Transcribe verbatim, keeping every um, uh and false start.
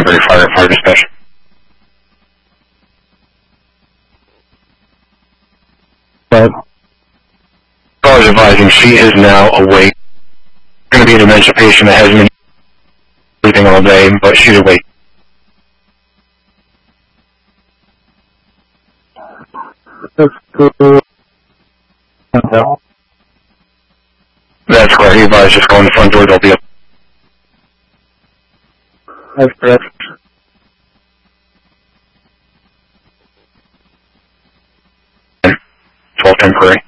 Danbury Fire Fire Dispatch. But Call is advising she is now awake. Going to be a dementia patient that hasn't been sleeping all day, but she's awake. that's cool. That's correct. He advised just go in the front door. They'll be up. That's correct. twelve temporary.